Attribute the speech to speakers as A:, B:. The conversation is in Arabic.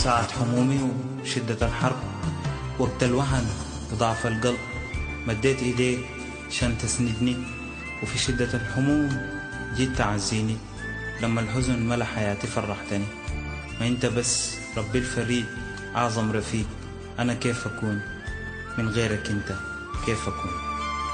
A: ساعة همومي وشدة الحرب، وقت الوهن وضعف القلب، مديت ايديك عشان تسندني، وفي شدة الحموم جيت تعزيني. لما الحزن ملا حياتي فرحتني، ما انت بس ربي الفريد اعظم رفيق. انا كيف اكون من غيرك؟ انت كيف اكون؟